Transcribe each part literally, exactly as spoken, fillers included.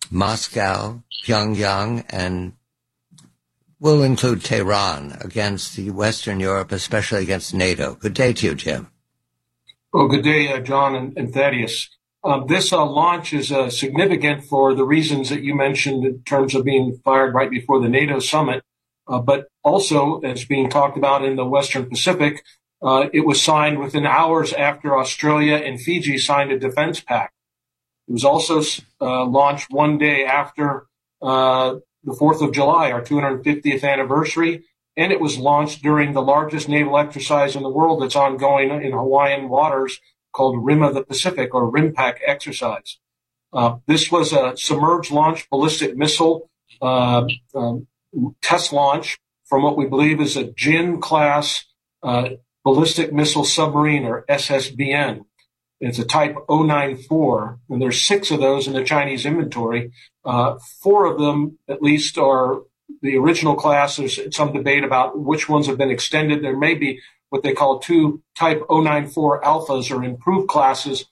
Moscow, Pyongyang, and we'll include Tehran against the Western Europe, especially against NATO. Good day to you, Jim. Well, good day, uh, John and, and Thaddeus. Um, this uh, launch is uh, significant for the reasons that you mentioned in terms of being fired right before the NATO summit, uh, but also, as being talked about in the Western Pacific, uh, it was signed within hours after Australia and Fiji signed a defense pact. It was also uh, launched one day after uh, the fourth of July, our two hundred fiftieth anniversary, and it was launched during the largest naval exercise in the world that's ongoing in Hawaiian waters called Rim of the Pacific, or RIMPAC exercise. Uh, this was a submerged launch ballistic missile uh, um, test launch from what we believe is a Jin-class uh, ballistic missile submarine, or S S B N. It's a type oh nine four, and there's six of those in the Chinese inventory. Uh, four of them, at least, are the original class. There's some debate about which ones have been extended. There may be what they call two type oh nine four alphas, or improved classes,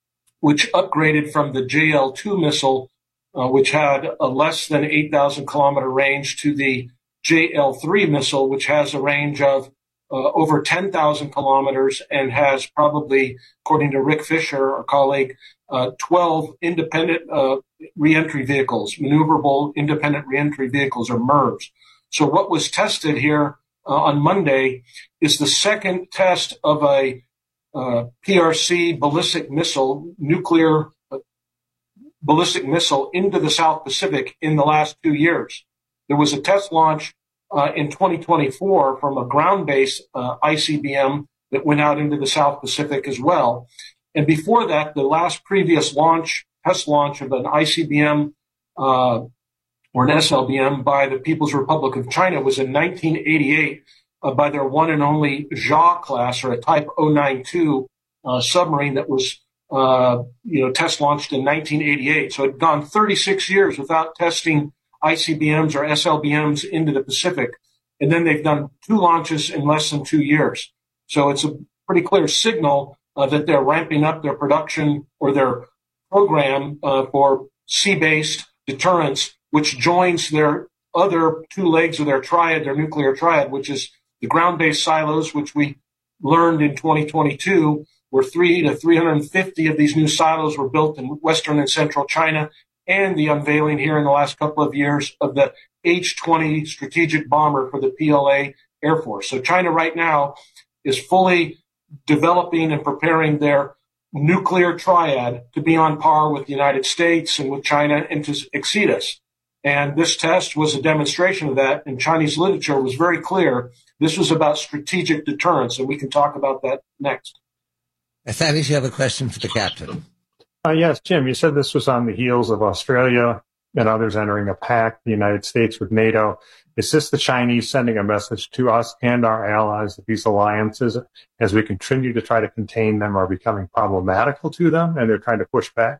which upgraded from the J L two missile, uh, which had a less than eight thousand kilometer range, to the J L three missile, which has a range of uh, over ten thousand kilometers and has probably, according to Rick Fisher, our colleague, uh, twelve independent uh, reentry vehicles, maneuverable independent reentry vehicles, or M I R Vs. So what was tested here uh, on Monday is the second test of a uh, P R C ballistic missile, nuclear uh, ballistic missile into the South Pacific in the last two years. There was a test launch uh, in twenty twenty-four from a ground-based uh, I C B M that went out into the South Pacific as well. And before that, the last previous launch, test launch of an I C B M uh, or an S L B M by the People's Republic of China was in nineteen eighty-eight uh, by their one and only Jia class, or a type oh nine two uh, submarine that was uh, you know, test launched in nineteen eighty-eight. So it had gone thirty-six years without testing I C B Ms or S L B Ms into the Pacific. And then they've done two launches in less than two years. So it's a pretty clear signal uh, that they're ramping up their production or their program uh, for sea-based deterrence, which joins their other two legs of their triad, their nuclear triad, which is the ground-based silos, which we learned in twenty twenty-two, where three to three hundred fifty of these new silos were built in Western and Central China, and the unveiling here in the last couple of years of the H twenty strategic bomber for the P L A Air Force. So China right now is fully developing and preparing their nuclear triad to be on par with the United States and with China and to exceed us. And this test was a demonstration of that, and Chinese literature was very clear. This was about strategic deterrence, and we can talk about that next. Thaddeus, you have a question for the captain. Uh, yes, Jim, you said this was on the heels of Australia and others entering a pact, the United States with NATO. Is this the Chinese sending a message to us and our allies that these alliances, as we continue to try to contain them, are becoming problematical to them and they're trying to push back?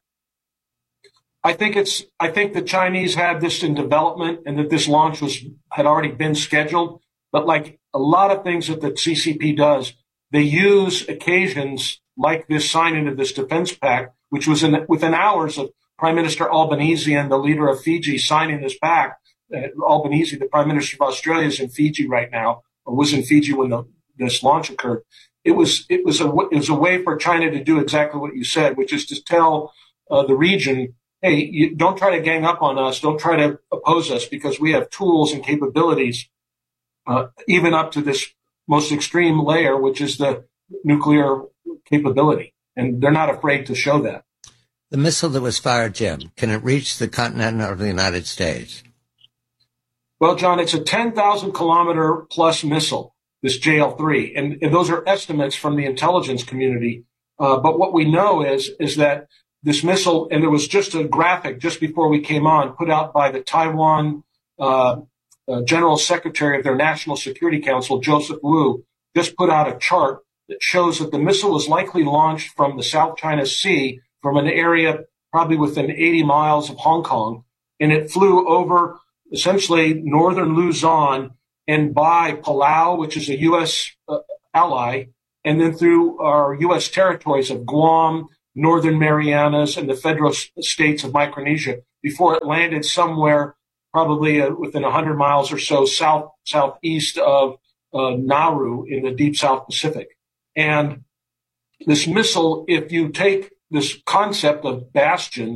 I think it's, I think the Chinese had this in development and that this launch was, had already been scheduled. But like a lot of things that the C C P does, they use occasions like this signing of this defense pact, which was in, within hours of Prime Minister Albanese and the leader of Fiji signing this pact. Uh, Albanese, the Prime Minister of Australia, is in Fiji right now, or was in Fiji when the, this launch occurred. It was, it was a, it was a way for China to do exactly what you said, which is to tell uh, the region, hey, you don't try to gang up on us. Don't try to oppose us, because we have tools and capabilities, uh, even up to this most extreme layer, which is the nuclear capability. And they're not afraid to show that. The missile that was fired, Jim, can it reach the continent of the United States? Well, John, it's a ten thousand kilometer plus missile, this J L three. And, and those are estimates from the intelligence community. Uh, but what we know is, is that this missile, and there was just a graphic just before we came on, put out by the Taiwan uh, uh, General Secretary of their National Security Council, Joseph Wu, just put out a chart that shows that the missile was likely launched from the South China Sea, from an area probably within eighty miles of Hong Kong, and it flew over essentially northern Luzon and by Palau, which is a U S uh, ally, and then through our U S territories of Guam, Northern Marianas, and the federal states of Micronesia. before it landed somewhere probably uh, within one hundred miles or so south southeast of uh, Nauru in the deep South Pacific. And this missile, if you take this concept of bastions,